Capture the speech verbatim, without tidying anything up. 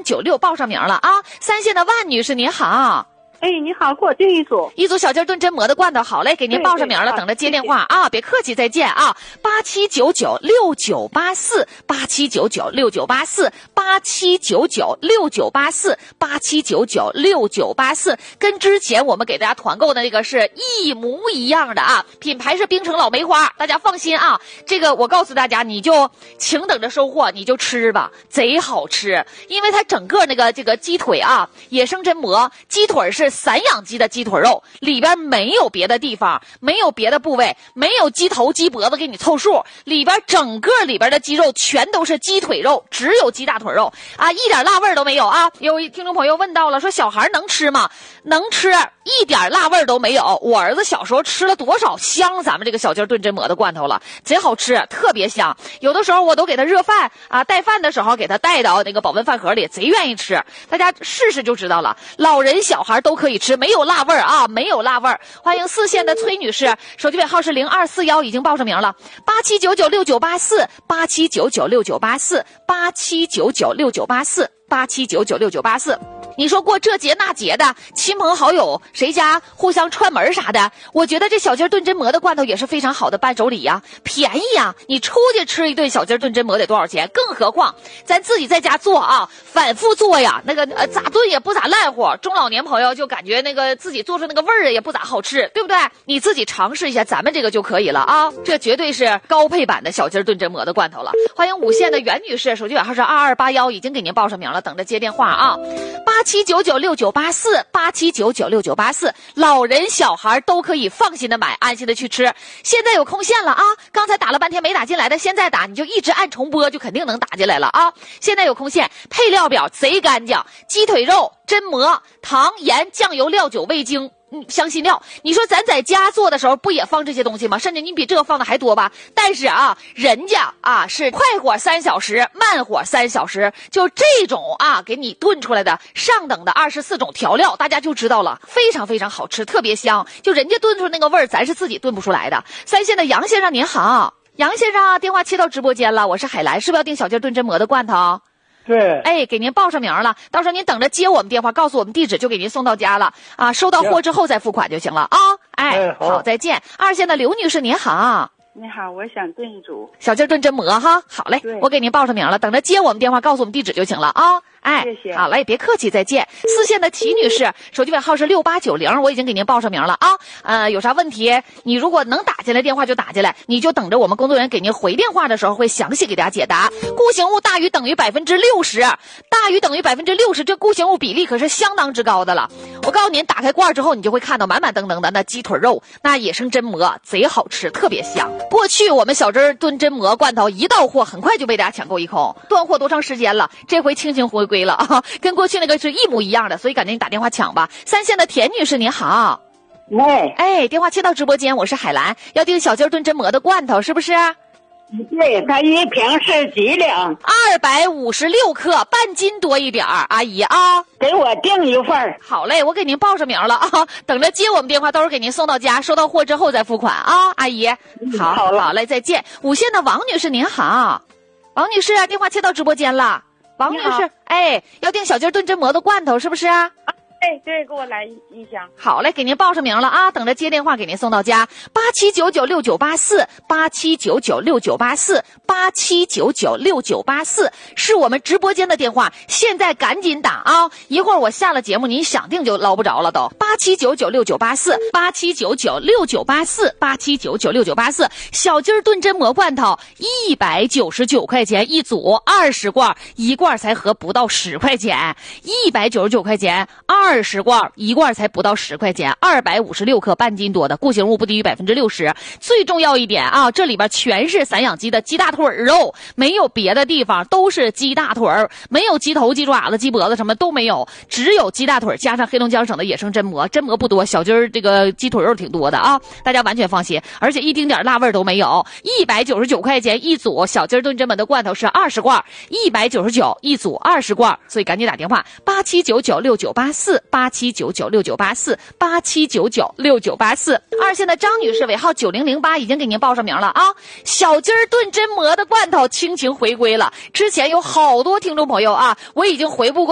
三九六报上名了啊。三线的万女士您好。 哎，你好，给我订一组一组小鸡炖真馍的罐头，好嘞，给您报上名了，等着接电话啊，别客气，再见啊，八七九九六九八四，八七九九六九八四，八七九九六九八四，八七九九六九八四，跟之前我们给大家团购的那个是一模一样的啊，品牌是冰城老梅花，大家放心啊，这个我告诉大家，你就请等着收货，你就吃吧，贼好吃，因为它整个那个这个鸡腿啊，野生真馍，鸡腿是散养鸡的鸡腿肉，里边没有别的地方，没有别的部位，没有鸡头鸡脖子给你凑数，里边整个里边的鸡肉全都是鸡腿肉，只有鸡大腿肉啊，一点辣味都没有啊。有听众朋友问到了，说小孩能吃吗？能吃，一点辣味都没有。我儿子小时候吃了多少香咱们这个小鸡炖真馍的罐头了，贼好吃，特别香。有的时候我都给他热饭啊，带饭的时候给他带到那个保温饭盒里，贼愿意吃。大家试试就知道了，老人小孩都可以吃，没有辣味啊，没有辣味。欢迎四线的崔女士，手机尾号是零二四幺，已经报上名了，八七九九六九八四，八七九九六九八四，八七九九六九八四，八七九九六九八四。你说过这节那节的，亲朋好友谁家互相串门啥的，我觉得这小鸡炖真馍的罐头也是非常好的伴手礼呀、啊，便宜呀、啊！你出去吃一顿小鸡炖真馍得多少钱？更何况咱自己在家做啊，反复做呀，那个呃咋炖也不咋烂乎。中老年朋友就感觉那个自己做出那个味儿也不咋好吃，对不对？你自己尝试一下咱们这个就可以了啊，这绝对是高配版的小鸡炖真馍的罐头了。欢迎五线的袁女士，手机尾号是二二八幺，已经给您报上名了，等着接电话啊。八七九九六九八四，八七九九六九八四，老人小孩都可以放心的买，安心的去吃。现在有空线了啊！刚才打了半天没打进来的，现在打你就一直按重播，就肯定能打进来了啊！现在有空线，配料表贼干净，鸡腿肉、真馍、糖、盐、酱油、料酒、味精。嗯，香辛料，你说咱在家做的时候不也放这些东西吗？甚至你比这个放的还多吧？但是啊，人家啊是快火三小时，慢火三小时，就这种啊给你炖出来的上等的二十四种调料，大家就知道了，非常非常好吃，特别香。就人家炖出那个味儿，咱是自己炖不出来的。三线的杨先生您好，杨先生电话切到直播间了，我是海兰，是不是要订小鸡炖真馍的罐头？ 对， 哎，给您报上名了，到时候您等着接我们电话，告诉我们地址，就给您送到家了啊。收到货之后再付款就行了啊。哎， 哎好， 好，再见。二线的刘女士您好， 你好，我想炖一组小鸡炖真馍哈，好嘞，我给您报上名了，等着接我们电话，告诉我们地址就行了啊。哎， 谢谢。 好嘞，别客气，再见。四线的齐女士，手机尾号是六八九零，我已经给您报上名了啊。呃，有啥问题，你如果能打进来电话就打进来，你就等着我们工作人员给您回电话的时候会详细给大家解答。固形物大于等于百分之六十，大于等于百分之六十，这固形物比例可是相当之高的了。我告诉您，打开罐之后，你就会看到满满登登的那鸡腿肉，那野生真馍，贼好吃，特别香。过去我们小鸡炖真馍罐头一到货，很快就被大家抢购一空，断货多长时间了？这回轻轻回归了啊，跟过去那个是一模一样的，所以赶紧打电话抢吧。三线的田女士您好， 喂， 哎，电话接到直播间，我是海兰，要订小鸡炖真馍的罐头是不是？ 对，它一瓶是几两？ 二百五十六克，半斤多一点儿，阿姨啊， 给我订一份。 好嘞，我给您报上名了啊，等着接我们电话，到时候给您送到家，收到货之后再付款啊，阿姨。好， 好了， 好嘞，再见。五线的王女士您好，王女士电话接到直播间了，王女士，哎，要订小鸡炖真馍的罐头是不是啊？ 对对，给我来一箱。 好嘞，给您报上名了啊，等着接电话给您送到家。八七九九六九八四，八七九九六九八四，八七九九六九八四是我们直播间的电话，现在赶紧打啊！一会儿我下了节目，您想定就捞不着了都。八七九九六九八四，八七九九六九八四，八七九九六九八四，小鸡炖真馍罐头一百九十九块钱一组，二十罐，一罐才合不到十块钱，一百九十九块钱二。二十罐，一罐才不到十块钱，二百五十六克，半斤多的固形物不低于百分之六十。最重要一点啊，这里边全是散养鸡的鸡大腿肉，没有别的地方，都是鸡大腿儿，没有鸡头、鸡爪子、鸡脖子什么都没有，只有鸡大腿加上黑龙江省的野生真馍，真馍不多，小鸡儿这个鸡腿肉挺多的啊，大家完全放心，而且一丁点辣味都没有。一百九十九块钱一组小鸡炖真馍的罐头是二十罐，一百九十九一组二十罐，所以赶紧打电话八七九九六九八四。八七九九六九八四，八七九九六九八四。二线的张女士尾号九零零八已经给您报上名了啊！小鸡儿炖真馍的罐头倾情回归了，之前有好多听众朋友啊，我已经回复过。